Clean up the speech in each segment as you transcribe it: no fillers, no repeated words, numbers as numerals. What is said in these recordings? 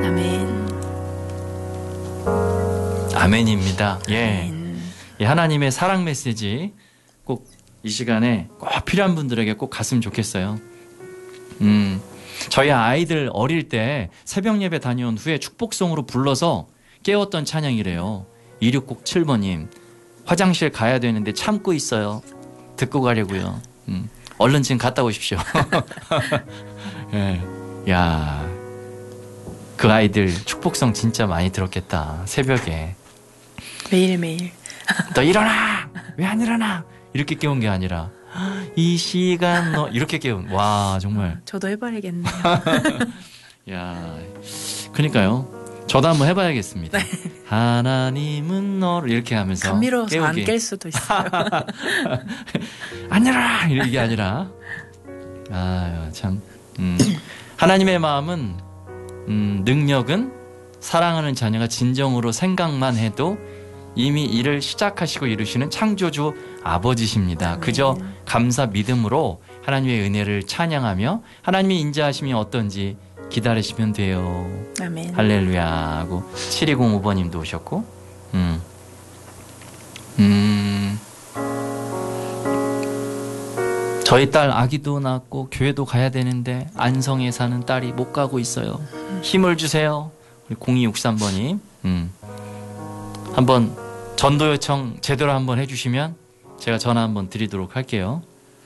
아멘. 아멘입니다. 예. 아멘. 예, 하나님의 사랑 메시지 꼭 이 시간에 꼭 필요한 분들에게 꼭 갔으면 좋겠어요. 저희 아이들 어릴 때 새벽 예배 다녀온 후에 축복송으로 불러서 깨웠던 찬양이래요. 2607번님, 화장실 가야 되는데 참고 있어요. 듣고 가려고요. 얼른 지금 갔다 오십시오. 예. 야, 그 아이들 축복성 진짜 많이 들었겠다. 새벽에. 매일매일. 너 일어나! 왜 안 일어나? 이렇게 깨운 게 아니라 이 시간 너 이렇게 깨운. 와, 정말. 저도 해봐야겠네요. 야, 그러니까요. 저도 한번 해봐야겠습니다. 네. 하나님은 너를 이렇게 하면서 감미로워서 안 깰 수도 있어요. 안 일어나! 이게 아니라 참 하나님의 마음은 능력은 사랑하는 자녀가 진정으로 생각만 해도 이미 일을 시작하시고 이루시는 창조주 아버지십니다. 그저 감사 믿음으로 하나님의 은혜를 찬양하며 하나님의 인자하심이 어떤지 기다리시면 돼요. 아멘. 할렐루야 하고 7205번님도 오셨고 저희 딸 아기도 낳고 교회도 가야 되는데 안성에 사는 딸이 못 가고 있어요. 힘을 주세요. 0263번님 한번 전도 요청 제대로 한번 해주시면 제가 전화 한번 드리도록 할게요.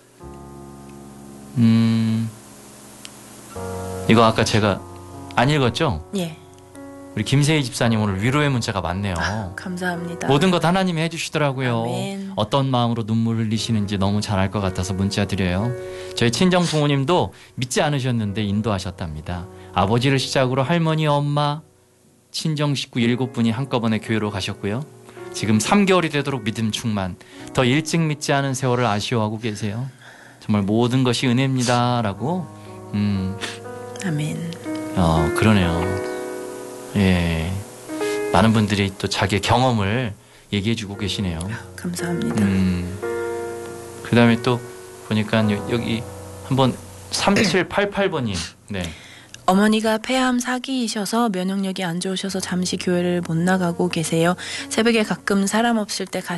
이거 아까 제가 안 읽었죠? 예. 우리 김세희 집사님 오늘 위로의 문자가 많네요. 감사합니다. 모든 것 하나님이 해주시더라고요. 아멘. 어떤 마음으로 눈물 흘리시는지 너무 잘 알 것 같아서 문자 드려요. 저희 친정 부모님도 믿지 않으셨는데 인도하셨답니다. 아버지를 시작으로 할머니, 엄마, 친정 식구 7분이 한꺼번에 교회로 가셨고요. 지금 3개월이 되도록 믿음 충만, 더 일찍 믿지 않은 세월을 아쉬워하고 계세요. 정말 모든 것이 은혜입니다 라고. 아멘. 그러네요. 예, 많은 분들이 또 자기의 경험을 얘기해주고 계시네요. 감사합니다. 그 다음에 또 보니까 여기 한번 3788번님. 네. 어머니가 폐암 4기이셔서 면역력이 안 좋으셔서 잠시 교회를 못 나가고 계세요. 새벽에 가끔 사람 없을 때